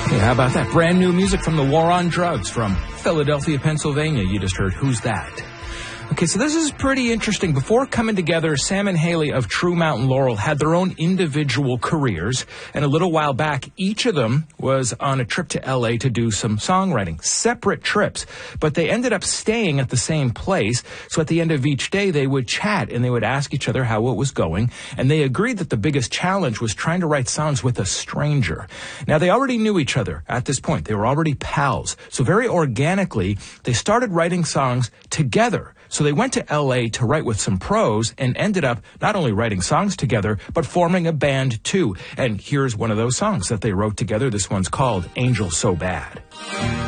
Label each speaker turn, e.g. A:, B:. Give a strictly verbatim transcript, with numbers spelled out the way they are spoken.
A: Hey, how about that? Brand new music from the War on Drugs from Philadelphia, Pennsylvania. You just heard Who's That? Okay, so this is pretty interesting. Before coming together, Sam and Haley of True Mountain Laurel had their own individual careers, and a little while back, each of them was on a trip to L A to do some songwriting. Separate trips, but they ended up staying at the same place, so at the end of each day, they would chat, and they would ask each other how it was going, and they agreed that the biggest challenge was trying to write songs with a stranger. Now, they already knew each other at this point. They were already pals, so very organically, they started writing songs together. So they went to L A to write with some pros and ended up not only writing songs together, but forming a band too. And here's one of those songs that they wrote together. This one's called Angel So Bad.